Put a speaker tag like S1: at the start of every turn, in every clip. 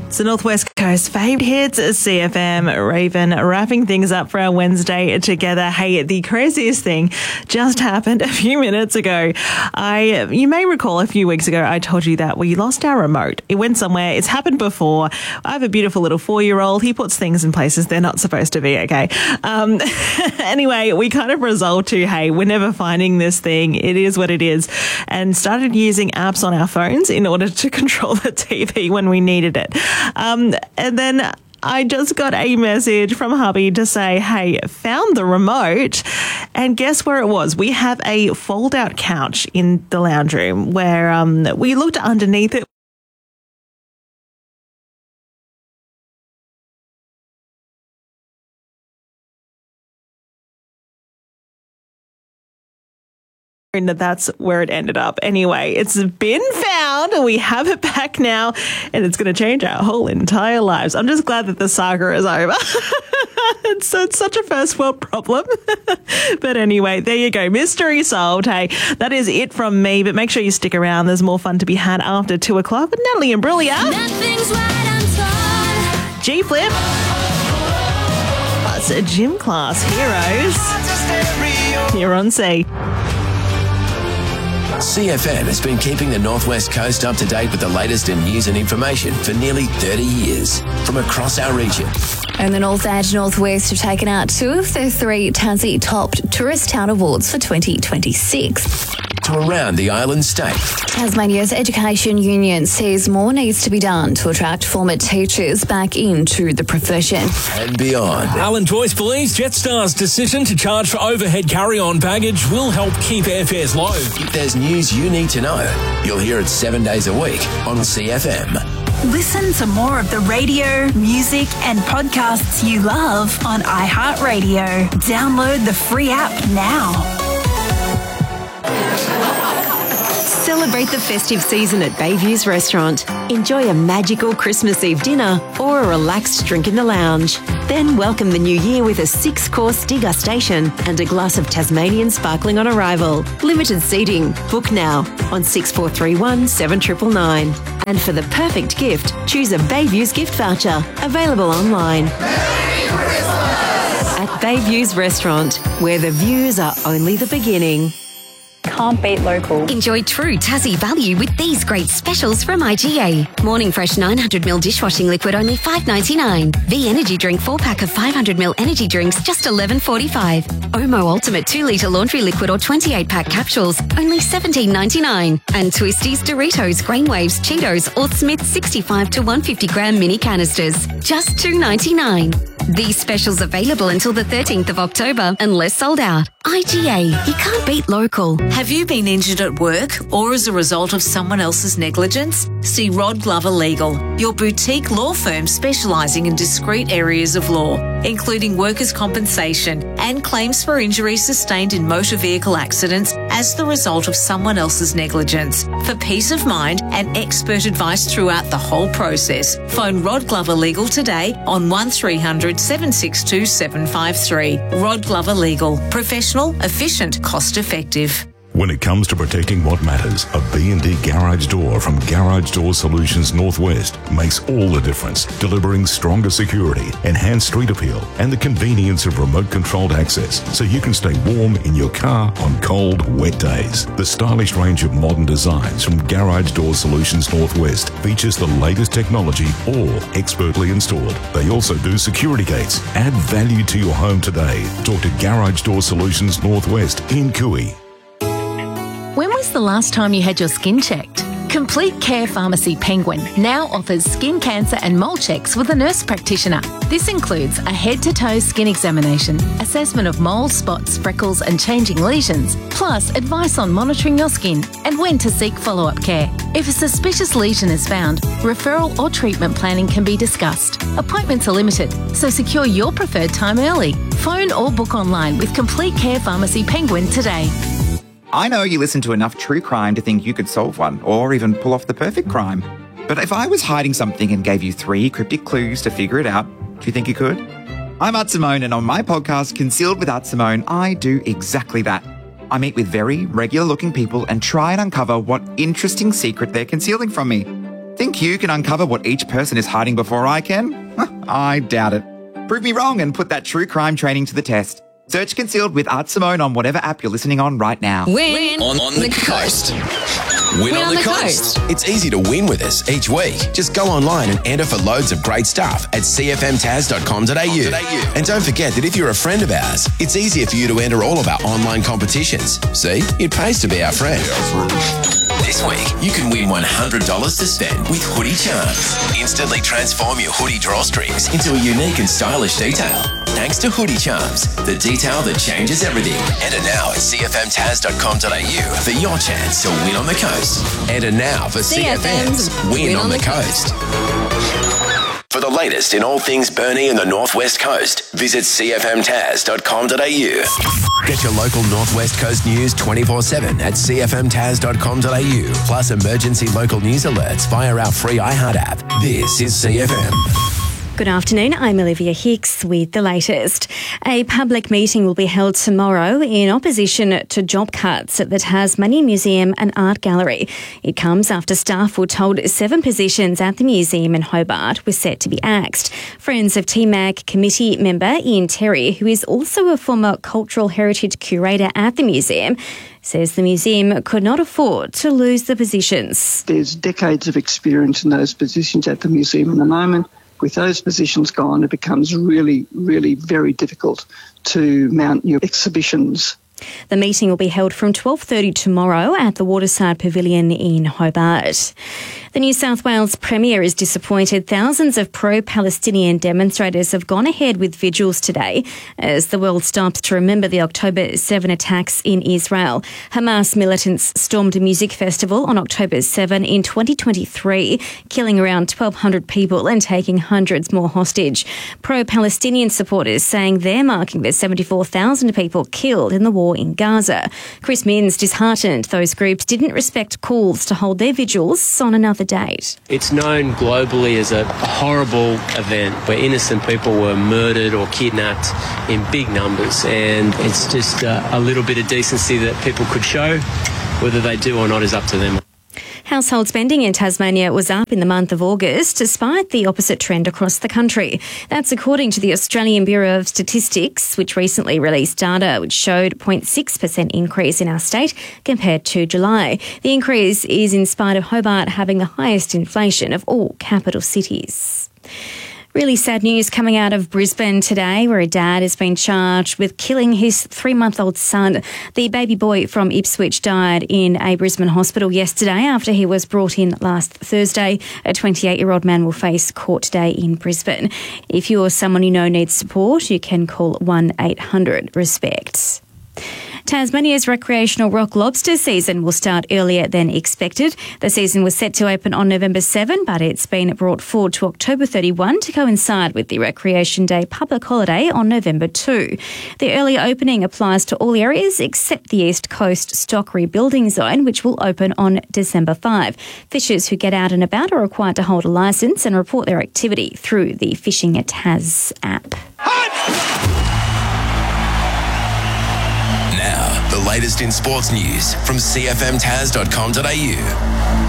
S1: It's the Northwest Coast fave hits, CFM Raven, wrapping things up for our Wednesday together. Hey, the craziest thing just happened a few minutes ago. You may recall a few weeks ago, I told you that we lost our remote. It went somewhere. It's happened before. I have a beautiful little 4-year-old. He puts things in places they're not supposed to be, okay? Anyway, we kind of resolved to, hey, we're never finding this thing. It is what it is. And started using apps on our phones in order to control the TV when we needed it. And then I just got a message from hubby to say, hey, found the remote. And guess where it was? We have a fold-out couch in the lounge room where we looked underneath it. And that's where it ended up. Anyway, it's been found and we have it back now and it's going to change our whole entire lives. I'm just glad that the saga is over. It's such a first world problem. But anyway, there you go. Mystery solved. Hey, that is it from me. But make sure you stick around. There's more fun to be had after 2 o'clock with Natalie and Brulia.
S2: Nothing's right, I'm told.
S1: G-Flip. Plus gym class heroes. Here on C.
S3: CFM has been keeping the Northwest Coast up to date with the latest in news and information for nearly 30 years from across our region.
S2: And the North Edge Northwest have taken out 2 of their 3 Tassie Top Tourist Town Awards for 2026.
S3: To around the island state.
S2: Tasmania's Education Union says more needs to be done to attract former teachers back into the profession.
S3: And beyond.
S4: Alan Joyce believes Jetstar's decision to charge for overhead carry-on baggage will help keep airfares low.
S3: If there's news you need to know, you'll hear it 7 days a week on CFM.
S5: Listen to more of the radio, music and podcasts you love on iHeartRadio. Download the free app now.
S6: Celebrate the festive season at Bayviews Restaurant. Enjoy a magical Christmas Eve dinner or a relaxed drink in the lounge. Then welcome the new year with a 6-course degustation and a glass of Tasmanian sparkling on arrival. Limited seating. Book now on 6431 7999. And for the perfect gift, choose a Bayviews gift voucher. Available online. Merry Christmas! At Bayviews Restaurant, where the views are only the beginning.
S7: Can't beat local.
S8: Enjoy true Tassie value with these great specials from IGA. Morning Fresh 900ml dishwashing liquid only $5.99. V Energy Drink 4-pack of 500ml energy drinks just $11.45. Omo Ultimate 2-litre laundry liquid or 28-pack capsules only $17.99. And Twisties, Doritos, Grainwaves, Cheetos or Smith's 65 to 150 gram mini canisters just $2.99. These specials available until the 13th of October unless sold out. IGA, you can't beat local.
S9: Have you been injured at work or as a result of someone else's negligence? See Rod Glover Legal, your boutique law firm specialising in discrete areas of law, including workers' compensation and claims for injuries sustained in motor vehicle accidents as the result of someone else's negligence. For peace of mind and expert advice throughout the whole process, phone Rod Glover Legal today on 1300 762 753. Rod Glover Legal. Professional, efficient, cost effective.
S10: When it comes to protecting what matters, a B&D garage door from Garage Door Solutions Northwest makes all the difference, delivering stronger security, enhanced street appeal, and the convenience of remote-controlled access so you can stay warm in your car on cold, wet days. The stylish range of modern designs from Garage Door Solutions Northwest features the latest technology, all expertly installed. They also do security gates. Add value to your home today. Talk to Garage Door Solutions Northwest in Cooey.
S11: When was the last time you had your skin checked? Complete Care Pharmacy Penguin now offers skin cancer and mole checks with a nurse practitioner. This includes a head-to-toe skin examination, assessment of moles, spots, freckles and changing lesions, plus advice on monitoring your skin and when to seek follow-up care. If a suspicious lesion is found, referral or treatment planning can be discussed. Appointments are limited, so secure your preferred time early. Phone or book online with Complete Care Pharmacy Penguin today.
S12: I know you listen to enough true crime to think you could solve one, or even pull off the perfect crime. But if I was hiding something and gave you 3 cryptic clues to figure it out, do you think you could? I'm Art Simone, and on my podcast, Concealed with Art Simone, I do exactly that. I meet with very regular-looking people and try and uncover what interesting secret they're concealing from me. Think you can uncover what each person is hiding before I can? I doubt it. Prove me wrong and put that true crime training to the test. Search Concealed with Art Simone on whatever app you're listening on right now.
S3: Win on the coast. Win on the coast. It's easy to win with us each week. Just go online and enter for loads of great stuff at cfmtaz.com.au. And don't forget that if you're a friend of ours, it's easier for you to enter all of our online competitions. See, it pays to be our friend. This week, you can win $100 to spend with Hoodie Charms. Instantly transform your hoodie drawstrings into a unique and stylish detail. Thanks to Hoodie Charms, the detail that changes everything. Enter now at cfmtaz.com.au for your chance to win on the coast. Enter now for CFM's Win on the Coast. For the latest in all things Burnie and the Northwest Coast, visit cfmtaz.com.au. Get your local Northwest Coast news 24/7 at cfmtaz.com.au. Plus emergency local news alerts via our free iHeart app. This is CFM.
S13: Good afternoon, I'm Olivia Hicks with the latest. A public meeting will be held tomorrow in opposition to job cuts at the Tasmania Museum and Art Gallery. It comes after staff were told 7 positions at the museum in Hobart were set to be axed. Friends of TMAC committee member Ian Terry, who is also a former cultural heritage curator at the museum, says the museum could not afford to lose the positions.
S14: There's decades of experience in those positions at the museum at the moment. With those positions gone, it becomes really, really very difficult to mount new exhibitions.
S13: The meeting will be held from 12:30 tomorrow at the Waterside Pavilion in Hobart. The New South Wales Premier is disappointed thousands of pro-Palestinian demonstrators have gone ahead with vigils today as the world stops to remember the October 7 attacks in Israel. Hamas militants stormed a music festival on October 7 in 2023, killing around 1,200 people and taking hundreds more hostage. Pro-Palestinian supporters saying they're marking the 74,000 people killed in the war in Gaza. Chris Minns disheartened those groups didn't respect calls to hold their vigils on another date.
S15: It's known globally as a horrible event where innocent people were murdered or kidnapped in big numbers, and it's just a little bit of decency that people could show. Whether they do or not is up to them.
S13: Household spending in Tasmania was up in the month of August, despite the opposite trend across the country. That's according to the Australian Bureau of Statistics, which recently released data which showed 0.6% increase in our state compared to July. The increase is in spite of Hobart having the highest inflation of all capital cities. Really sad news coming out of Brisbane today, where a dad has been charged with killing his 3-month-old son. The baby boy from Ipswich died in a Brisbane hospital yesterday after he was brought in last Thursday. A 28-year-old man will face court today in Brisbane. If you or someone you know needs support, you can call 1-800-RESPECT. Tasmania's recreational rock lobster season will start earlier than expected. The season was set to open on November 7, but it's been brought forward to October 31 to coincide with the Recreation Day public holiday on November 2. The early opening applies to all areas except the East Coast Stock Rebuilding Zone, which will open on December 5. Fishers who get out and about are required to hold a licence and report their activity through the Fishing at Tas app.
S3: Now, the latest in sports news from cfmtaz.com.au.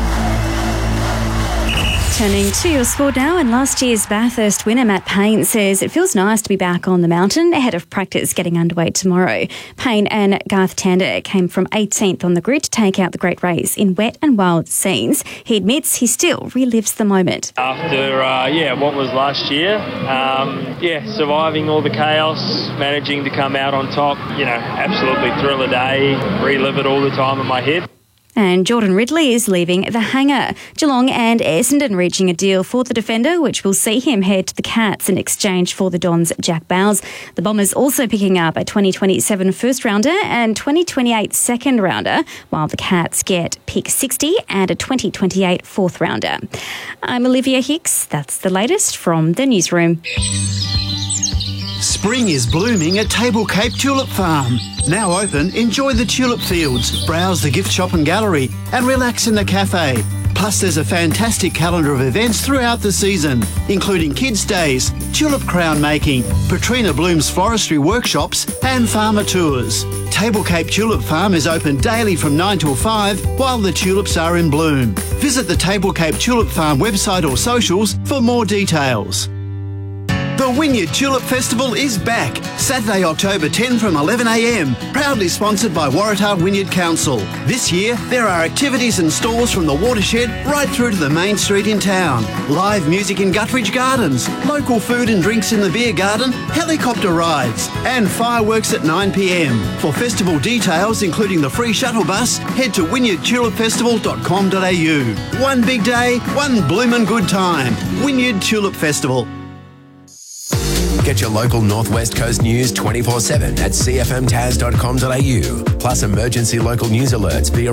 S13: Turning to your sport now, and last year's Bathurst winner Matt Payne says it feels nice to be back on the mountain ahead of practice getting underway tomorrow. Payne and Garth Tander came from 18th on the grid to take out the great race in wet and wild scenes. He admits he still relives the moment.
S16: After, what was last year, surviving all the chaos, managing to come out on top, absolutely thrill a day, relive it all the time in my head.
S13: And Jordan Ridley is leaving the hangar. Geelong and Essendon reaching a deal for the defender, which will see him head to the Cats in exchange for the Dons' Jack Bowles. The Bombers also picking up a 2027 first-rounder and 2028 second-rounder, while the Cats get pick 60 and a 2028 fourth-rounder. I'm Olivia Hicks. That's the latest from the newsroom.
S17: Spring is blooming at Table Cape Tulip Farm. Now open, enjoy the tulip fields, browse the gift shop and gallery, and relax in the cafe. Plus, there's a fantastic calendar of events throughout the season, including Kids' Days, tulip crown making, Petrina Bloom's floristry workshops and farmer tours. Table Cape Tulip Farm is open daily from 9 till 5 while the tulips are in bloom. Visit the Table Cape Tulip Farm website or socials for more details. The Wynyard Tulip Festival is back, Saturday, October 10 from 11 a.m, proudly sponsored by Waratah Wynyard Council. This year, there are activities and stalls from the watershed right through to the main street in town. Live music in Guthridge Gardens, local food and drinks in the beer garden, helicopter rides, and fireworks at 9 p.m. For festival details, including the free shuttle bus, head to wynyardtulipfestival.com.au. One big day, one bloomin' good time. Wynyard Tulip Festival.
S3: Get your local Northwest Coast news 24/7 at cfmtas.com.au. Plus emergency local news alerts via